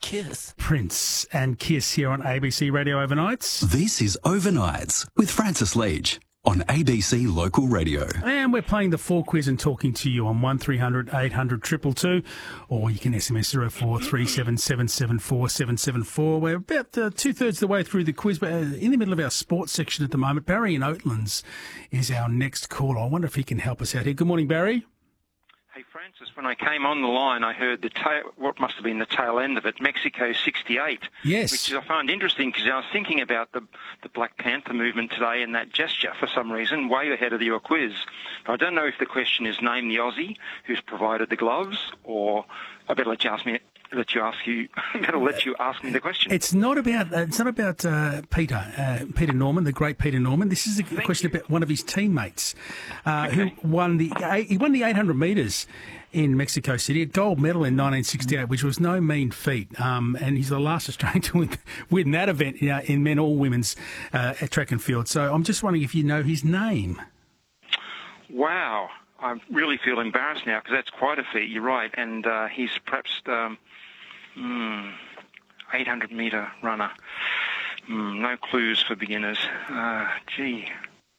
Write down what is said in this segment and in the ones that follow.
Kiss. Prince and Kiss here on ABC Radio Overnights. This is Overnights with Francis Leach on ABC Local Radio. And we're playing the 4 quiz and talking to you on 1300 800 222, or you can SMS 0437774774. We're about two-thirds of the way through the quiz, but in the middle of our sports section at the moment. Barry in Oatlands is our next caller. I wonder if he can help us out here. Good morning, Barry. Hey, Francis, when I came on the line, I heard what must have been the tail end of it, Mexico 68. Yes. Which I find interesting because I was thinking about the Black Panther movement today and that gesture for some reason, way ahead of your quiz. I don't know if the question is name the Aussie who's provided the gloves, or I better let you ask me the question. It's not about Peter Norman, the great Peter Norman. This is a question about one of his teammates who won the 800 metres in Mexico City, a gold medal in 1968, which was no mean feat. And he's the last Australian to win that event in men or women's track and field. So I'm just wondering if you know his name. Wow. I really feel embarrassed now because that's quite a feat. You're right. And he's perhaps 800-metre runner. No clues for beginners. Gee.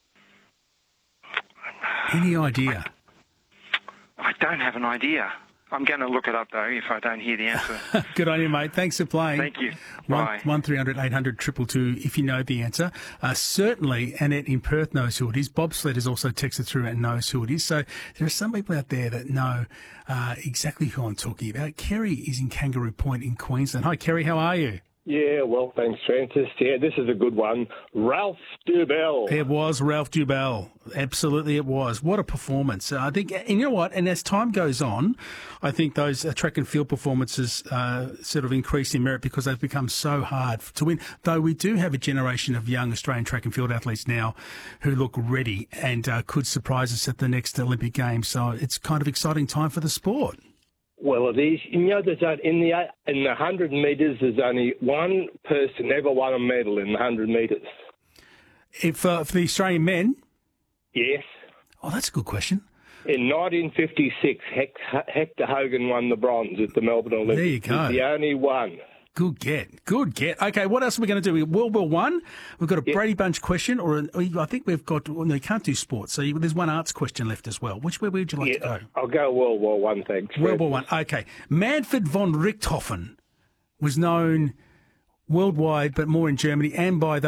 Any idea? I don't have an idea. I'm going to look it up, though, if I don't hear the answer. Good on you, mate. Thanks for playing. Thank you. Bye. 1300 800 222 if you know the answer. Certainly, Annette in Perth knows who it is. Bobsled has also texted through and knows who it is. So there are some people out there that know exactly who I'm talking about. Kerry is in Kangaroo Point in Queensland. Hi, Kerry. How are you? Yeah, well, thanks, Francis. Yeah, this is a good one. Ralph Dubell. It was Ralph Dubell. Absolutely it was. What a performance. I think, and you know what, and as time goes on, I think those track and field performances sort of increase in merit because they've become so hard to win. Though we do have a generation of young Australian track and field athletes now who look ready and could surprise us at the next Olympic Games. So it's kind of exciting time for the sport. Well, it is. You know, in the 100 metres, there's only one person ever won a medal in the 100 metres. For the Australian men? Yes. Oh, that's a good question. In 1956, Hector Hogan won the bronze at the Melbourne Olympics. There you go. He's the only one. Good get. Okay, what else are we going to do? World War One. We've got a Brady Bunch question, I think we've got. Well, no, you can't do sports, so there's one arts question left as well. Where would you like to go? I'll go World War One. Thanks. World War One. Okay. Manfred von Richthofen was known worldwide, but more in Germany, and by